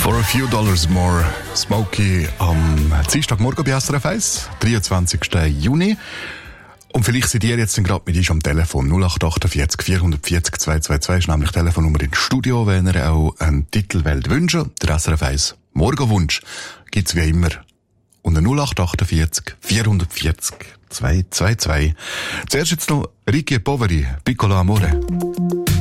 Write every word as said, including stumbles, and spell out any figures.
For a few dollars more, Smokey am Dienstagmorgen bei S R F eins, dreiundzwanzigsten Juni. Und vielleicht seid ihr jetzt gerade mit uns am Telefon. null acht achtundvierzig vierhundertvierzig zweihundertzweiundzwanzig ist nämlich die Telefonnummer ins Studio, wenn ihr auch einen Titel wollt wünschen. Der S R F eins Morgenwunsch gibt's wie immer unter null acht achtundvierzig vierhundertvierzig zweihundertzweiundzwanzig. Zuerst jetzt noch Ricky Poveri, Piccolo Amore.